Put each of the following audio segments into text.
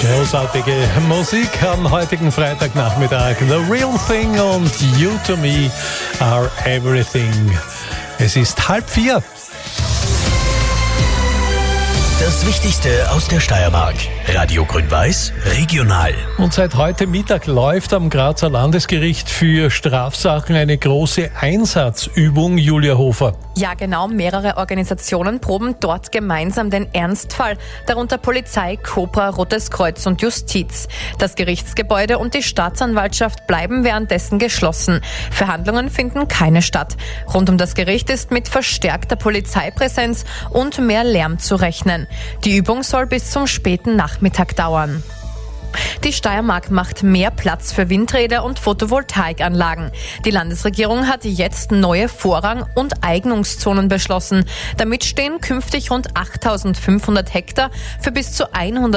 Großartige Musik am heutigen Freitagnachmittag. The Real Thing und You to Me are everything. Es ist 3:30. Das Wichtigste aus der Steiermark. Radio Grün-Weiß, regional. Und seit heute Mittag läuft am Grazer Landesgericht für Strafsachen eine große Einsatzübung, Julia Hofer. Ja, genau. Mehrere Organisationen proben dort gemeinsam den Ernstfall, darunter Polizei, Cobra, Rotes Kreuz und Justiz. Das Gerichtsgebäude und die Staatsanwaltschaft bleiben währenddessen geschlossen. Verhandlungen finden keine statt. Rund um das Gericht ist mit verstärkter Polizeipräsenz und mehr Lärm zu rechnen. Die Übung soll bis zum späten Nachmittag dauern. Die Steiermark macht mehr Platz für Windräder und Photovoltaikanlagen. Die Landesregierung hat jetzt neue Vorrang- und Eignungszonen beschlossen. Damit stehen künftig rund 8.500 Hektar für bis zu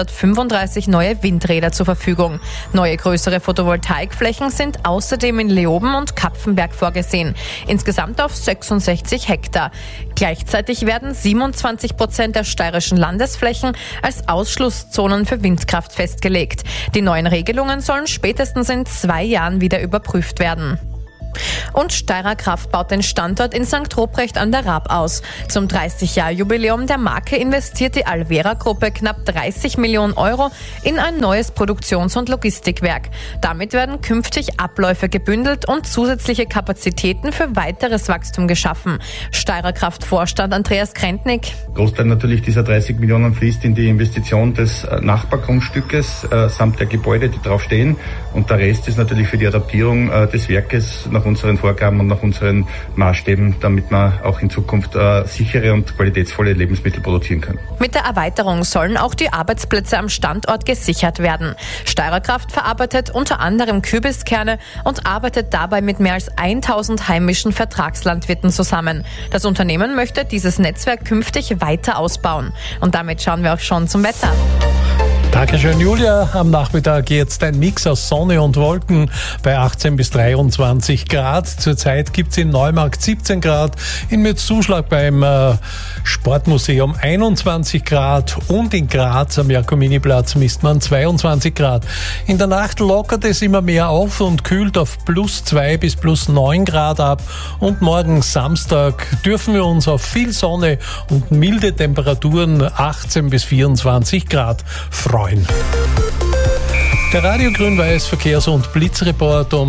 135 neue Windräder zur Verfügung. Neue größere Photovoltaikflächen sind außerdem in Leoben und Kapfenberg vorgesehen. Insgesamt auf 66 Hektar. Gleichzeitig werden 27% der steirischen Landesflächen als Ausschlusszonen für Windkraft festgelegt. Die neuen Regelungen sollen spätestens in 2 Jahren wieder überprüft werden. Und Steirer Kraft baut den Standort in St. Ruprecht an der Raab aus. Zum 30-Jahr-Jubiläum der Marke investiert die Alvera-Gruppe knapp 30 Millionen Euro in ein neues Produktions- und Logistikwerk. Damit werden künftig Abläufe gebündelt und zusätzliche Kapazitäten für weiteres Wachstum geschaffen. Steirer Kraft-Vorstand Andreas Krentnik. Großteil natürlich dieser 30 Millionen fließt in die Investition des Nachbargrundstückes samt der Gebäude, die drauf stehen. Und der Rest ist natürlich für die Adaptierung des Werkes nach unseren Vorgaben und nach unseren Maßstäben, damit wir auch in Zukunft sichere und qualitätsvolle Lebensmittel produzieren können. Mit der Erweiterung sollen auch die Arbeitsplätze am Standort gesichert werden. Steirer Kraft verarbeitet unter anderem Kürbiskerne und arbeitet dabei mit mehr als 1.000 heimischen Vertragslandwirten zusammen. Das Unternehmen möchte dieses Netzwerk künftig weiter ausbauen. Und damit schauen wir auch schon zum Wetter. Dankeschön, Julia. Am Nachmittag jetzt ein Mix aus Sonne und Wolken bei 18 bis 23 Grad. Zurzeit gibt es in Neumarkt 17 Grad, in Mürzzuschlag beim Sportmuseum 21 Grad und in Graz am Jakominiplatz misst man 22 Grad. In der Nacht lockert es immer mehr auf und kühlt auf +2 bis +9 Grad ab. Und morgen Samstag dürfen wir uns auf viel Sonne und milde Temperaturen 18 bis 24 Grad freuen. Der Radio Grün-Weiß Verkehrs- und Blitzreport um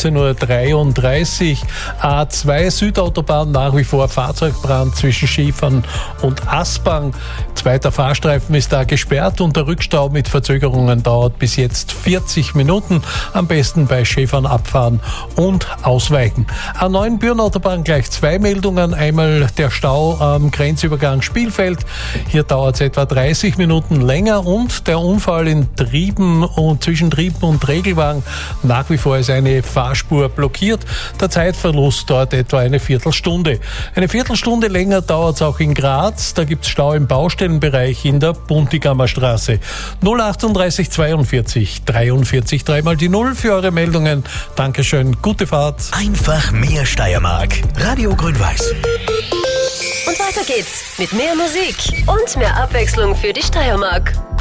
15.33 Uhr. A2 Südautobahn nach wie vor Fahrzeugbrand zwischen Schiefern und Aspang. Zweiter Fahrstreifen ist da gesperrt und der Rückstau mit Verzögerungen dauert bis jetzt 40 Minuten. Am besten bei Schäfern abfahren und ausweichen. A9 Büren-Autobahn gleich 2 Meldungen. Einmal der Stau am Grenzübergang Spielfeld. Hier dauert es etwa 30 Minuten länger und der Unfall in Trieben und zwischen Trieben und Regelwagen. Nach wie vor ist eine Fahrspur blockiert. Der Zeitverlust dort etwa eine Viertelstunde. Eine Viertelstunde länger dauert es auch in Graz. Da gibt es Stau im Baustellenbereich in der Buntigammer Straße. 038 42 43 3 die 0 für eure Meldungen. Dankeschön, gute Fahrt. Einfach mehr Steiermark. Radio Grün-Weiß. Und weiter geht's mit mehr Musik und mehr Abwechslung für die Steiermark.